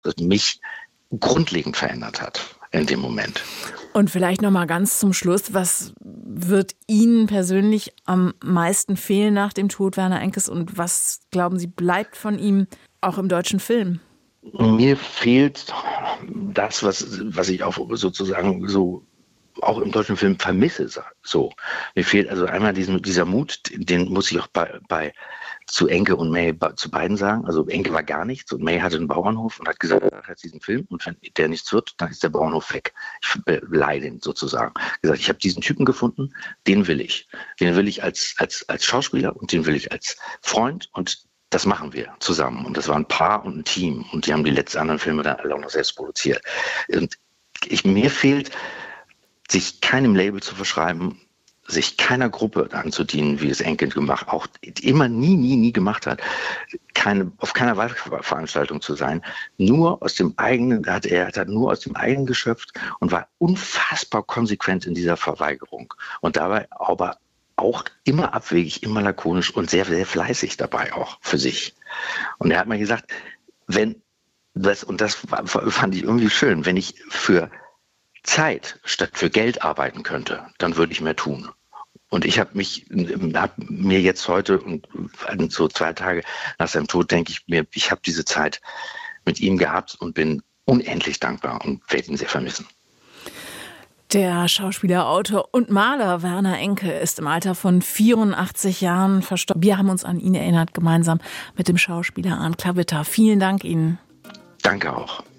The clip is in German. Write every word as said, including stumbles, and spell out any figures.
das mich grundlegend verändert hat in dem Moment. Und vielleicht noch mal ganz zum Schluss, was wird Ihnen persönlich am meisten fehlen nach dem Tod Werner Enkes und was, glauben Sie, bleibt von ihm auch im deutschen Film? Mir fehlt das, was, was ich auch sozusagen so auch im deutschen Film vermisse. So. Mir fehlt also einmal diesen, dieser Mut, den muss ich auch bei, bei zu Enke und May zu beiden sagen. Also Enke war gar nichts und May hatte einen Bauernhof und hat gesagt, er hat diesen Film und wenn der nichts wird, dann ist der Bauernhof weg. Ich beleidige ihn sozusagen. Gesagt, ich habe diesen Typen gefunden, den will ich. Den will ich als, als, als Schauspieler und den will ich als Freund und das machen wir zusammen. Und das war ein Paar und ein Team und die haben die letzten anderen Filme dann alle auch noch selbst produziert. Und ich, mir fehlt, sich keinem Label zu verschreiben, sich keiner Gruppe anzudienen, wie es Enke gemacht, auch immer nie, nie, nie gemacht hat, keine, auf keiner Wahlveranstaltung zu sein, nur aus dem eigenen, hat er hat nur aus dem eigenen geschöpft und war unfassbar konsequent in dieser Verweigerung und dabei aber auch immer abwegig, immer lakonisch und sehr, sehr fleißig dabei auch für sich. Und er hat mir gesagt, wenn das, und das fand ich irgendwie schön, wenn ich für Zeit statt für Geld arbeiten könnte, dann würde ich mehr tun. Und ich habe mich, hab mir jetzt heute und so zwei Tage nach seinem Tod denke ich mir, ich habe diese Zeit mit ihm gehabt und bin unendlich dankbar und werde ihn sehr vermissen. Der Schauspieler, Autor und Maler Werner Enke ist im Alter von vierundachtzig Jahren verstorben. Wir haben uns an ihn erinnert, gemeinsam mit dem Schauspieler Arndt Klavitter. Vielen Dank Ihnen. Danke auch.